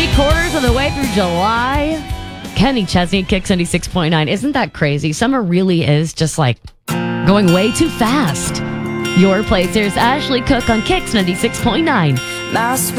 3/4 of the way through July. Kenny Chesney, Kicks 96.9. Isn't that crazy? Summer really is just like going way too fast. Your place, there's Ashley Cook on Kicks 96.9.